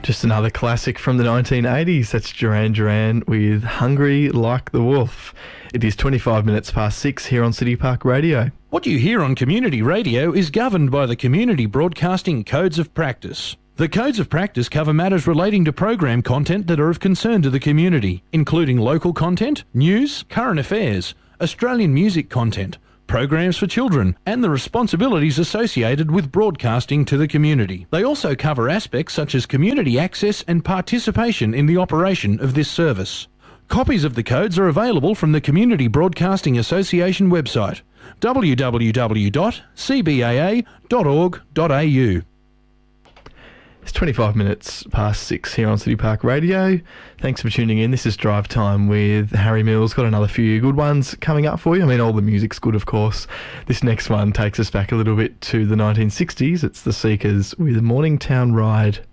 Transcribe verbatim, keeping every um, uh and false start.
Just another classic from the nineteen eighties. That's Duran Duran with Hungry Like the Wolf. It is twenty-five minutes past six here on City Park Radio. What you hear on community radio is governed by the Community Broadcasting Codes of Practice. The Codes of Practice cover matters relating to program content that are of concern to the community, including local content, news, current affairs, Australian music content, programs for children, and the responsibilities associated with broadcasting to the community. They also cover aspects such as community access and participation in the operation of this service. Copies of the codes are available from the Community Broadcasting Association website, w w w dot c b a a dot org dot a u. It's twenty-five minutes past six here on City Park Radio. Thanks for tuning in. This is Drive Time with Harry Mills. Got another few good ones coming up for you. I mean, all the music's good, of course. This next one takes us back a little bit to the nineteen sixties. It's the Seekers with Morningtown Ride.